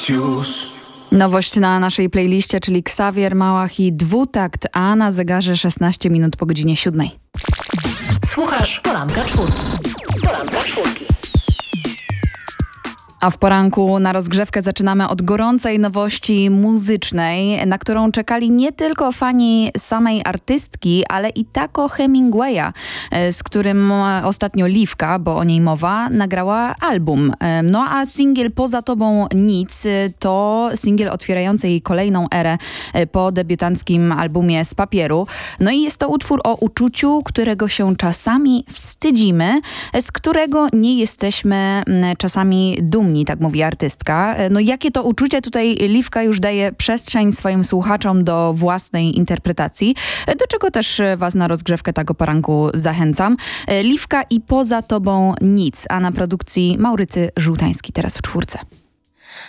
już. Nowość na naszej playliście, czyli Xavier Małach i Dwutakt, a na zegarze 16 minut po godzinie 7. Słuchasz Poranka Czwórki. Poranka Czwórki. A w poranku na rozgrzewkę zaczynamy od gorącej nowości muzycznej, na którą czekali nie tylko fani samej artystki, ale i Taco Hemingwaya, z którym ostatnio Liwka, bo o niej mowa, nagrała album. No a singiel Poza Tobą Nic to singiel otwierający jej kolejną erę po debiutanckim albumie Z papieru. No i jest to utwór o uczuciu, którego się czasami wstydzimy, z którego nie jesteśmy czasami dumni. Tak mówi artystka. No jakie to uczucie? Tutaj Liwka już daje przestrzeń swoim słuchaczom do własnej interpretacji, do czego też was na rozgrzewkę tego poranku zachęcam. Liwka i Poza Tobą Nic, a na produkcji Maurycy Żółtański teraz w czwórce.